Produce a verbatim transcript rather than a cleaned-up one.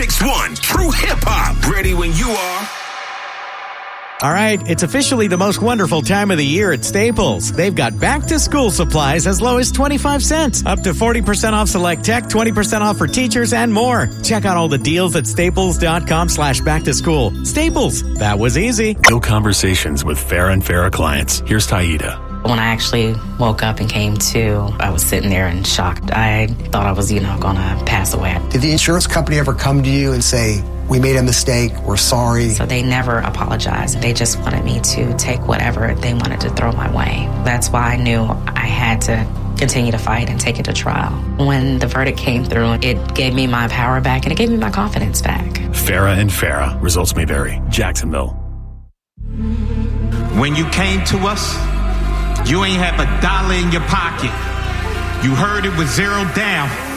six one, True Hip Hop. Ready when you are. All right, it's officially the most wonderful time of the year at Staples. They've got back-to-school supplies as low as twenty-five cents, up to forty percent off select tech, twenty percent off for teachers, and more. Check out all the deals at staples.com slash back-to-school. Staples, that was easy. Real conversations with Farah and Farah clients. Here's Taida. When I actually woke up and came to, I was sitting there in shock. I thought I was, you know, going to pass away. Did the insurance company ever come to you and say, we made a mistake, we're sorry? So they never apologized. They just wanted me to take whatever they wanted to throw my way. That's why I knew I had to continue to fight and take it to trial. When the verdict came through, it gave me my power back and it gave me my confidence back. Farah and Farah. Results may vary. Jacksonville. When you came to us, you ain't have a dollar in your pocket. You heard it was zero down.